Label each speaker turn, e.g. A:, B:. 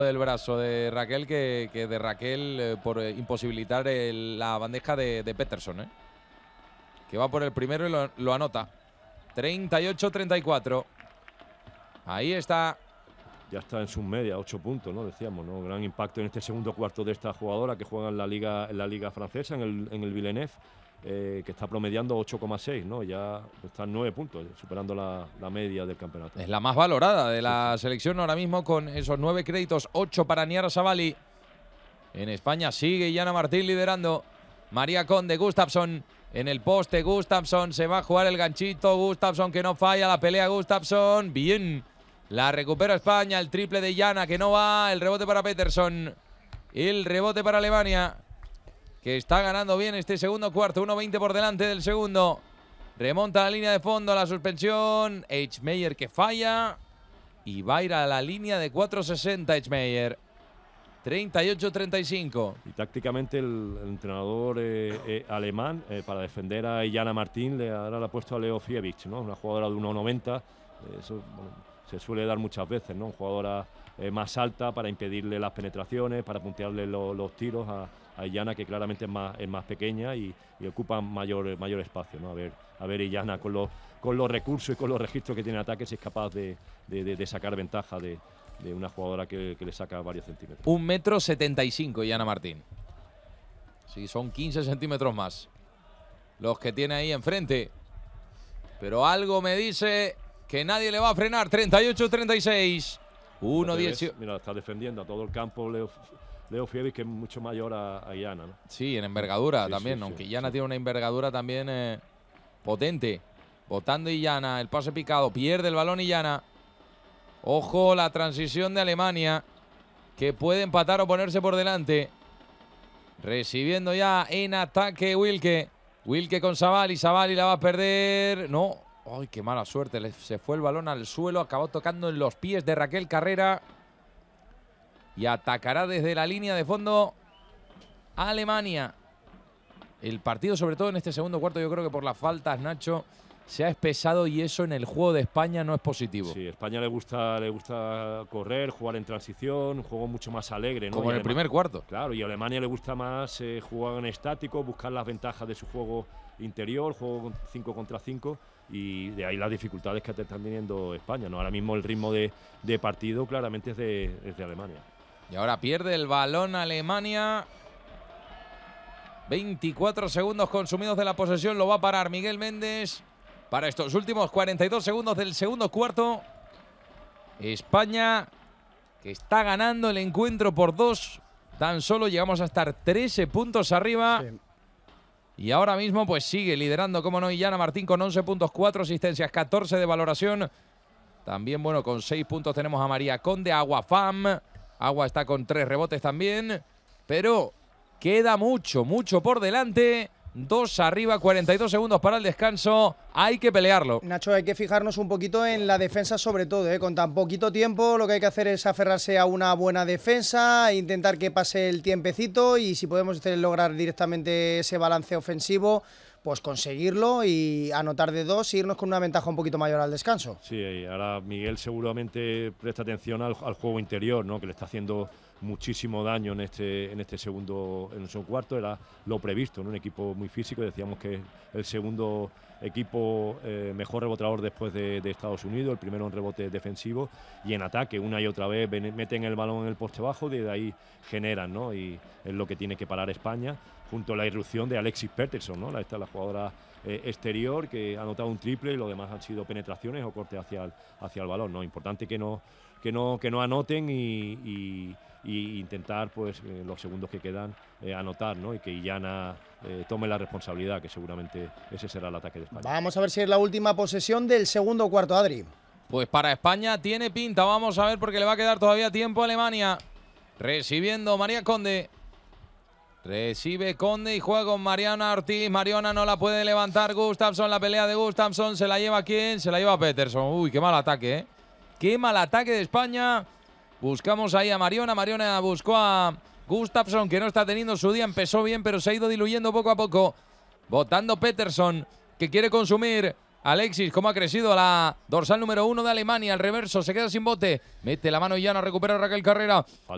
A: del brazo de Raquel que de Raquel por imposibilitar la bandeja de Peterson, que va por el primero y lo anota. 38-34. Ahí está.
B: Ya está en sus medias, 8 puntos, ¿no? Decíamos, ¿no? Gran impacto en este segundo cuarto de esta jugadora que juega en la liga francesa, en el Villeneuve, que está promediando 8,6, ¿no? Ya está en 9 puntos, superando la media del campeonato.
A: Es la más valorada de la selección ahora mismo con esos 9 créditos, 8 para Niara Savali. En España sigue Yana Martín liderando. María Conde, Gustafsson en el poste, Gustafsson se va a jugar el ganchito, Gustafsson que no falla, la pelea Gustafsson, bien. La recupera España, el triple de Yana que no va, el rebote para Peterson. El rebote para Alemania, que está ganando bien este segundo cuarto, 1:20 por delante del segundo. Remonta la línea de fondo, la suspensión. Eichmeyer que falla. Y va a ir a la línea de 4.60 Eichmeyer. 38-35.
B: Y tácticamente el entrenador alemán, para defender a Yana Martín, ahora le ha puesto a Leo Fievich, ¿no? Una jugadora de 1,90. Eso se suele dar muchas veces, ¿no? Una jugadora más alta para impedirle las penetraciones, para puntearle los tiros a Yana, que claramente es más pequeña y ocupa mayor espacio, ¿no? A ver Yana con los recursos y con los registros que tiene en ataque, si es capaz de sacar ventaja de una jugadora que le saca varios centímetros.
A: 1,75 m Yana Martín. Sí, son 15 centímetros más los que tiene ahí enfrente. Pero algo me dice que nadie le va a frenar. 38-36. 1-10.
B: Mira, está defendiendo a todo el campo Leo Fievich, que es mucho mayor a Yana, ¿no?
A: Sí, en envergadura también, aunque Yana tiene una envergadura también potente. Botando y Yana, el pase picado, pierde el balón y Yana. Ojo la transición de Alemania, que puede empatar o ponerse por delante. Recibiendo ya en ataque Wilke. Wilke con Savali, Savali la va a perder. No, ay, qué mala suerte, se fue el balón al suelo, acabó tocando en los pies de Raquel Carrera. Y atacará desde la línea de fondo Alemania. El partido, sobre todo en este segundo cuarto, yo creo que por las faltas, Nacho, se ha espesado y eso en el juego de España no es positivo.
B: Sí, a España le gusta correr, jugar en transición, un juego mucho más alegre, ¿no?
A: Como en el primer cuarto.
B: Claro, y a Alemania le gusta más jugar en estático, buscar las ventajas de su juego interior, juego 5 contra 5, y de ahí las dificultades que está teniendo España, ¿no? Ahora mismo el ritmo de partido claramente es de Alemania.
A: Y ahora pierde el balón Alemania. 24 segundos consumidos de la posesión, lo va a parar Miguel Méndez. Para estos últimos 42 segundos del segundo cuarto, España, que está ganando el encuentro por 2, tan solo llegamos a estar 13 puntos arriba. Sí. Y ahora mismo pues sigue liderando, como no, Yana Martín con 11 puntos, 4 asistencias, 14 de valoración. También, bueno, con 6 puntos tenemos a María Conde, Agua Fam. Agua está con 3 rebotes también, pero queda mucho por delante. 2 arriba, 42 segundos para el descanso. Hay que pelearlo.
C: Nacho, hay que fijarnos un poquito en la defensa sobre todo, Con tan poquito tiempo lo que hay que hacer es aferrarse a una buena defensa, intentar que pase el tiempecito y si podemos lograr directamente ese balance ofensivo, pues conseguirlo y anotar de 2 y irnos con una ventaja un poquito mayor al descanso.
B: Sí, ahora Miguel seguramente presta atención al juego interior, ¿no? Que le está haciendo muchísimo daño en este segundo cuarto. Era lo previsto, ¿no? Un equipo muy físico, decíamos que el segundo equipo mejor rebotador después de Estados Unidos, el primero en rebote defensivo y en ataque una y otra vez meten el balón en el poste bajo, de ahí generan, ¿no? Y es lo que tiene que parar España, junto a la irrupción de Alexis Peterson, ¿no? Esta es la jugadora exterior que ha anotado un triple y lo demás han sido penetraciones o cortes hacia el balón, ¿no? Importante que no anoten y intentar, pues, los segundos que quedan anotar, ¿no? Y que Yana tome la responsabilidad, que seguramente ese será el ataque de España.
C: Vamos a ver si es la última posesión del segundo cuarto, Adri.
A: Pues para España tiene pinta, vamos a ver, porque le va a quedar todavía tiempo a Alemania. Recibiendo María Conde. Recibe Conde y juega con Mariana Ortiz. Mariana no la puede levantar. Gustafsson, la pelea de Gustafsson. ¿Se la lleva quién? Se la lleva Peterson. Uy, qué mal ataque, Qué mal ataque de España. Buscamos ahí a Mariona. Mariona buscó a Gustafsson, que no está teniendo su día. Empezó bien, pero se ha ido diluyendo poco a poco. Botando Peterson, que quiere consumir. Alexis, cómo ha crecido la dorsal número 1 de Alemania. Al reverso, se queda sin bote. Mete la mano y ya no recupera Raquel Carrera.